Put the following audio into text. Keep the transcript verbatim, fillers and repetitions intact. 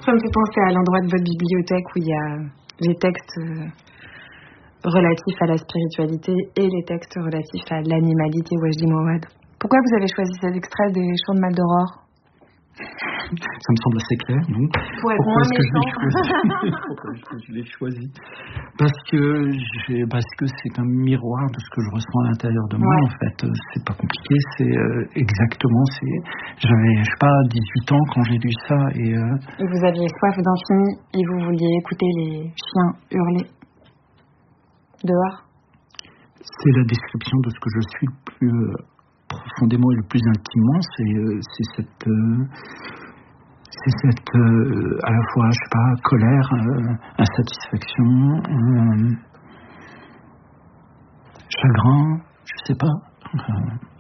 Ça me fait penser à l'endroit de votre bibliothèque où il y a les textes relatifs à la spiritualité et les textes relatifs à l'animalité Wajdi Mouawad. Pourquoi vous avez choisi cet extrait des Chants de Mal d'Aurore? Ça me semble assez clair, non? Pour être moins méchant. Pourquoi est-ce que je l'ai choisi? Parce que j'ai, parce que c'est un miroir de ce que je ressens à l'intérieur de moi, ouais. En fait. C'est pas compliqué, c'est euh, exactement, c'est, j'avais, je sais pas, dix-huit ans quand j'ai lu ça et... Euh... Et vous aviez soif d'infini et vous vouliez écouter les chiens hurler dehors? C'est la description de ce que je suis le plus euh, profondément et le plus intimement, c'est, euh, c'est cette... Euh, C'est cette, euh, à la fois, je sais pas, colère, euh, insatisfaction, euh, chagrin, je sais pas. Euh,